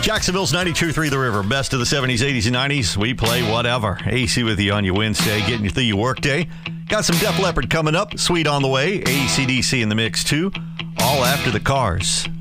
Jacksonville's 92.3 The River. Best of the 70s, 80s, and 90s. We play whatever. AC with you on your Wednesday, getting you through your workday. Got some Def Leppard coming up. Sweet on the way. AC/DC in the mix, too. All after the Cars.